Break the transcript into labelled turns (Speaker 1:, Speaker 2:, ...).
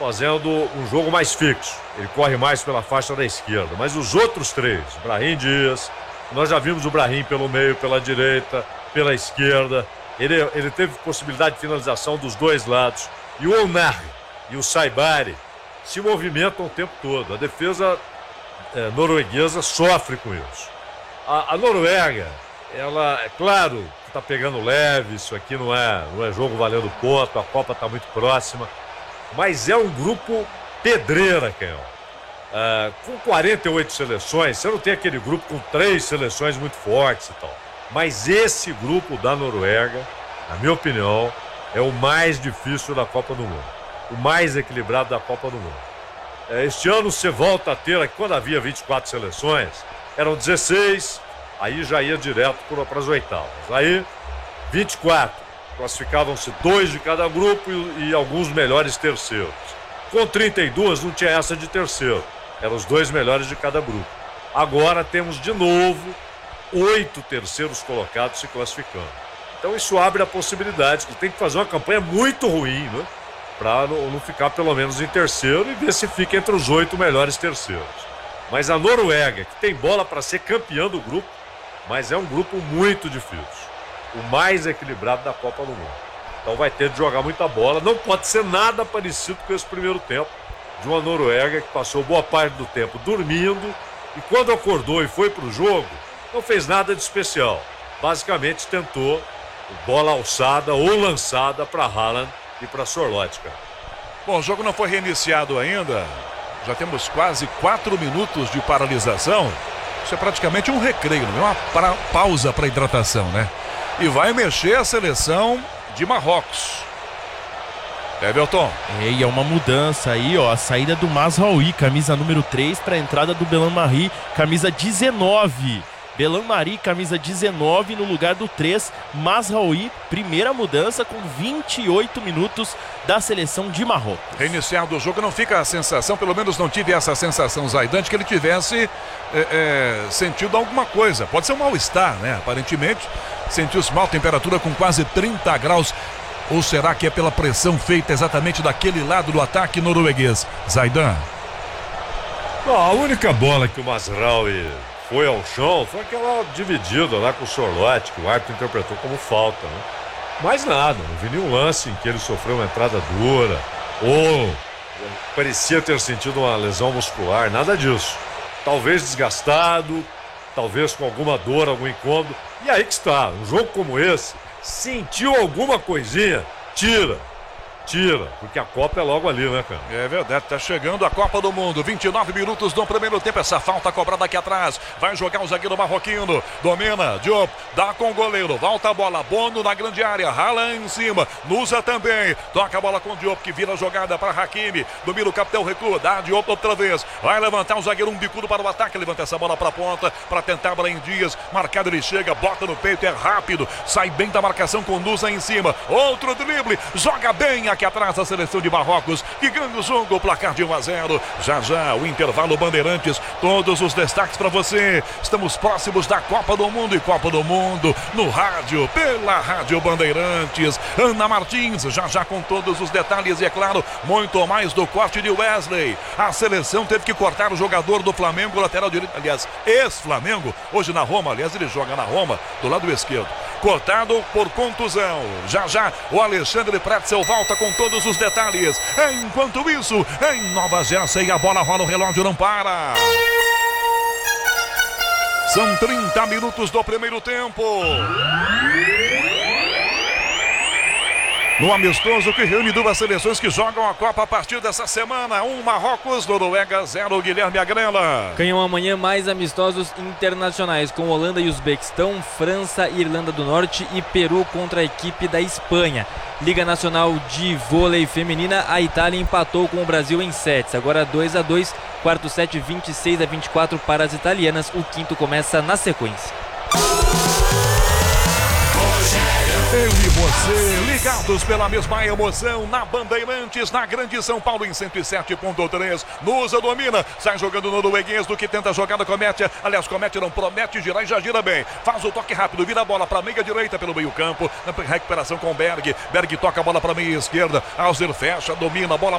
Speaker 1: fazendo um jogo mais fixo. Ele corre mais pela faixa da esquerda. Mas os outros três, Brahim Dias, nós já vimos o Brahim pelo meio, pela direita, pela esquerda. Ele teve possibilidade de finalização dos dois lados. E o Onar e o Saibari se movimentam o tempo todo. A defesa norueguesa sofre com isso. A Noruega, ela, é claro, está pegando leve, isso aqui não é jogo valendo ponto, a Copa está muito próxima. Mas é um grupo pedreira, Kenyon. Com 48 seleções, você não tem aquele grupo com 3 seleções muito fortes e tal. Mas esse grupo da Noruega, na minha opinião, é o mais difícil da Copa do Mundo. O mais equilibrado da Copa do Mundo. Este ano você volta a ter, quando havia 24 seleções, eram 16, aí já ia direto para as oitavas. Aí, 24. Classificavam-se 2 de cada grupo e alguns melhores terceiros. Com 32 não tinha essa de terceiro. Eram os 2 melhores de cada grupo. Agora temos de novo 8 terceiros colocados se classificando. Então isso abre a possibilidade que tem que fazer uma campanha muito ruim, né? Para não ficar pelo menos em terceiro e ver se fica entre os 8 melhores terceiros. Mas a Noruega, que tem bola para ser campeã do grupo, mas é um grupo muito difícil. O mais equilibrado da Copa do Mundo. Então vai ter de jogar muita bola. Não pode ser nada parecido com esse primeiro tempo de uma Noruega que passou boa parte do tempo dormindo e quando acordou e foi para o jogo, não fez nada de especial. Basicamente tentou bola alçada ou lançada para Haaland e para Sorlotka.
Speaker 2: Bom, o jogo não foi reiniciado ainda. Já temos quase 4 minutos de paralisação. Isso é praticamente um recreio, não é uma pausa para hidratação, né? E vai mexer a seleção de Marrocos. Everton.
Speaker 3: É uma mudança aí, ó. A saída do Mazraoui, camisa número 3, para a entrada do Belhamri, camisa 19. Belhamri, camisa 19, no lugar do 3, Mazraoui, primeira mudança com 28 minutos da seleção de Marrocos.
Speaker 2: Reiniciado o jogo, não fica a sensação, pelo menos não tive essa sensação, Zaidan, de que ele tivesse sentido alguma coisa. Pode ser um mal-estar, né? Aparentemente, sentiu-se mal, temperatura com quase 30 graus. Ou será que é pela pressão feita exatamente daquele lado do ataque norueguês? Zaidan.
Speaker 1: A única bola que o Mazraoui foi ao chão foi aquela dividida lá com o Sorloth, que o árbitro interpretou como falta, né? Mais nada, não vi nenhum lance em que ele sofreu uma entrada dura ou parecia ter sentido uma lesão muscular, nada disso. Talvez desgastado, talvez com alguma dor, algum incômodo. E aí que está, um jogo como esse, sentiu alguma coisinha, tira, porque a Copa é logo ali, né, cara?
Speaker 2: É verdade, tá chegando a Copa do Mundo, 29 minutos no primeiro tempo, essa falta cobrada aqui atrás, vai jogar o zagueiro marroquino, domina, Diop, dá com o goleiro, volta a bola, Bono na grande área, Haaland em cima, Nusa também, toca a bola com o Diop, que vira a jogada para Hakimi, domina o capitão, recua, dá Diop outra vez, vai levantar o zagueiro, um bicudo para o ataque, levanta essa bola para a ponta, para tentar Brahim Dias, marcado ele chega, bota no peito, é rápido, sai bem da marcação com Nusa em cima, outro drible, joga bem aqui atrás a seleção de Marrocos, que ganha o jogo, o placar de 1-0. Já o intervalo Bandeirantes, todos os destaques para você. Estamos próximos da Copa do Mundo, e Copa do Mundo no rádio, pela Rádio Bandeirantes. Ana Martins, já com todos os detalhes e, é claro, muito mais do corte de Wesley. A seleção teve que cortar o jogador do Flamengo, lateral direito, aliás, ex-Flamengo, hoje na Roma, aliás, ele joga na Roma, do lado esquerdo. Cortado por contusão. Já o Alexandre Pretzel volta com todos os detalhes. Enquanto isso, em Nova Jersey, a bola rola, o relógio não para. São 30 minutos do primeiro tempo. No amistoso que reúne duas seleções que jogam a Copa a partir dessa semana. Marrocos, Noruega 0, Guilherme Agrela.
Speaker 4: Ganham amanhã mais amistosos internacionais com Holanda e Uzbequistão, França e Irlanda do Norte e Peru contra a equipe da Espanha. Liga Nacional de Vôlei Feminina, a Itália empatou com o Brasil em sets. Agora 2-2, quarto set 26-24 para as italianas. O quinto começa na sequência.
Speaker 2: Eu e você, ligados pela mesma emoção, na Bandeirantes, na Grande São Paulo, em 107.3. Nusa domina, sai jogando o norueguês, do que tenta a jogada, comete, não promete girar e já gira bem. Faz o toque rápido, vira a bola para a meia direita pelo meio campo, na recuperação com Berg toca a bola para a meia esquerda, Alzer fecha, domina a bola.